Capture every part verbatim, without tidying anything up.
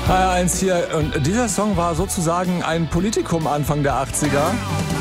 H R eins hier, und dieser Song war sozusagen ein Politikum Anfang der achtziger.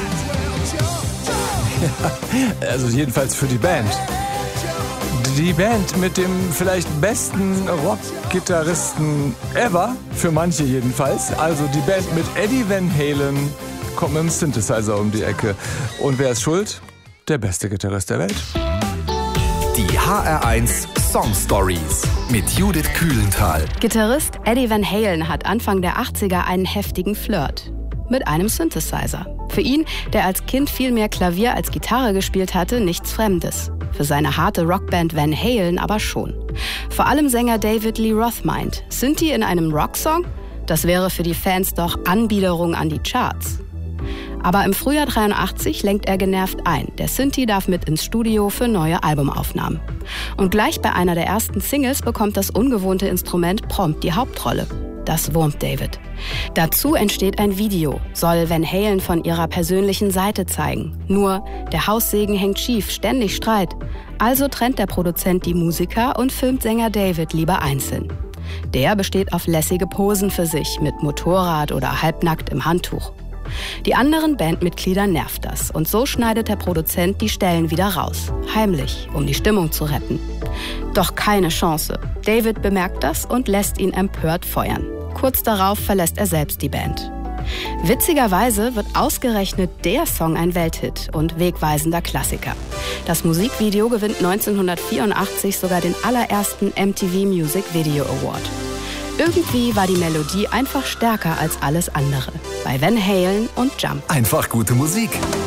Ja, also jedenfalls für die Band. Die Band mit dem vielleicht besten Rockgitarristen ever, für manche jedenfalls. Also die Band mit Eddie Van Halen kommt mit dem Synthesizer um die Ecke. Und wer ist schuld? Der beste Gitarrist der Welt. Die H R eins Song Stories mit Judith Kühlenthal. Gitarrist Eddie Van Halen hat Anfang der achtziger einen heftigen Flirt mit einem Synthesizer. Für ihn, der als Kind viel mehr Klavier als Gitarre gespielt hatte, nichts Fremdes. Für seine harte Rockband Van Halen aber schon. Vor allem Sänger David Lee Roth meint, Synthi in einem Rocksong? Das wäre für die Fans doch Anbiederung an die Charts. Aber im Frühjahr dreiundachtzig lenkt er genervt ein. Der Synthi darf mit ins Studio für neue Albumaufnahmen. Und gleich bei einer der ersten Singles bekommt das ungewohnte Instrument prompt die Hauptrolle. Das wurmt David. Dazu entsteht ein Video, soll Van Halen von ihrer persönlichen Seite zeigen. Nur, der Haussegen hängt schief, ständig Streit. Also trennt der Produzent die Musiker und filmt Sänger David lieber einzeln. Der besteht auf lässige Posen für sich, mit Motorrad oder halbnackt im Handtuch. Die anderen Bandmitglieder nervt das und so schneidet der Produzent die Stellen wieder raus. Heimlich, um die Stimmung zu retten. Doch keine Chance. David bemerkt das und lässt ihn empört feuern. Kurz darauf verlässt er selbst die Band. Witzigerweise wird ausgerechnet der Song ein Welthit und wegweisender Klassiker. Das Musikvideo gewinnt neunzehnhundertvierundachtzig sogar den allerersten M T V Music Video Award. Irgendwie war die Melodie einfach stärker als alles andere. Bei Van Halen und Jump. Einfach gute Musik.